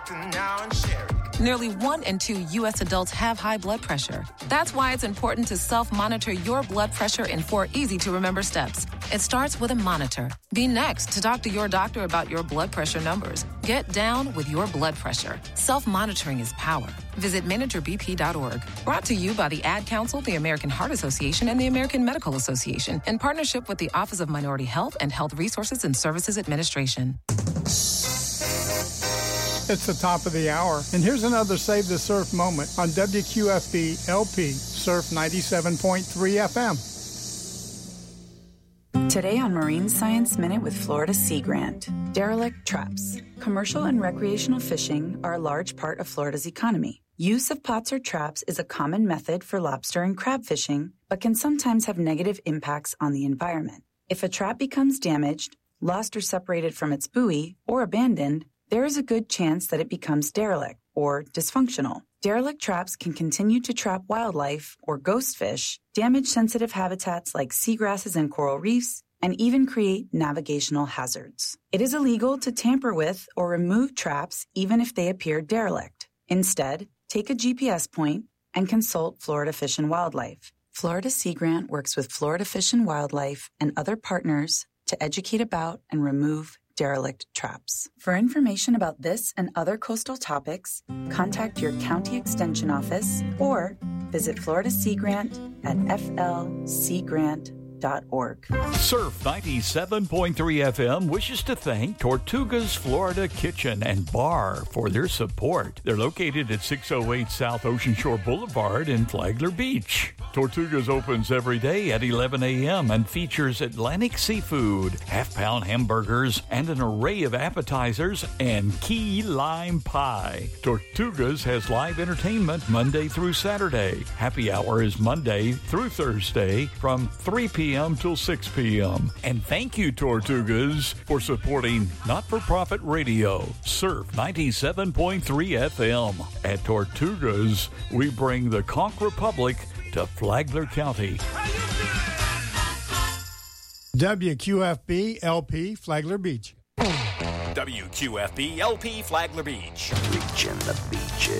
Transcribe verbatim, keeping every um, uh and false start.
acting now and share it. Nearly one in two U S adults have high blood pressure. That's why it's important to self-monitor your blood pressure in four easy-to-remember steps. It starts with a monitor. Be next to talk to your doctor about your blood pressure numbers. Get down with your blood pressure. Self-monitoring is power. Visit manager b p dot org. Brought to you by the Ad Council, the American Heart Association, and the American Medical Association in partnership with the Office of Minority Health and Health Resources and Services Administration. It's the top of the hour, and here's another Save the Surf moment on W Q F B L P Surf ninety-seven point three F M. Today on Marine Science Minute with Florida Sea Grant, derelict traps. Commercial and recreational fishing are a large part of Florida's economy. Use of pots or traps is a common method for lobster and crab fishing, but can sometimes have negative impacts on the environment. If a trap becomes damaged, lost or separated from its buoy, or abandoned, there is a good chance that it becomes derelict or dysfunctional. Derelict traps can continue to trap wildlife or ghost fish, damage sensitive habitats like seagrasses and coral reefs, and even create navigational hazards. It is illegal to tamper with or remove traps even if they appear derelict. Instead, take a G P S point and consult Florida Fish and Wildlife. Florida Sea Grant works with Florida Fish and Wildlife and other partners to educate about and remove derelict traps. For information about this and other coastal topics, contact your county extension office or visit Florida Sea Grant at f l sea grant dot org. Surf ninety-seven point three F M wishes to thank Tortuga's Florida Kitchen and Bar for their support. They're located at six oh eight South Ocean Shore Boulevard in Flagler Beach. Tortuga's opens every day at eleven a.m. and features Atlantic seafood, half-pound hamburgers, and an array of appetizers and key lime pie. Tortuga's has live entertainment Monday through Saturday. Happy hour is Monday through Thursday from three p.m. till six p.m. And thank you, Tortugas, for supporting not-for-profit radio, Surf ninety-seven point three F M. At Tortugas, we bring the Conch Republic to Flagler County. W Q F B L P Flagler Beach. W Q F B L P Flagler Beach. Reaching the beach.